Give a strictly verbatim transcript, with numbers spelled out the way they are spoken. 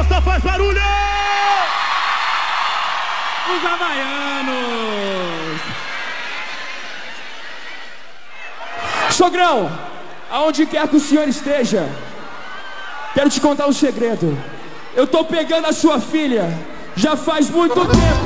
gosta faz barulho! Os havaianos! Sogrão, aonde quer que o senhor esteja, quero te contar um segredo. Eu tô pegando a sua filha já faz muito tempo.